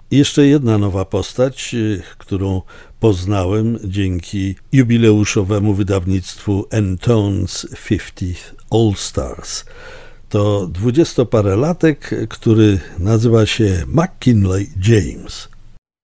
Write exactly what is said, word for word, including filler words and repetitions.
I jeszcze jedna nowa postać, y, którą poznałem dzięki jubileuszowemu wydawnictwu Entone's pięćdziesiąt All Stars. To dwudziestoparelatek, który nazywa się McKinley James.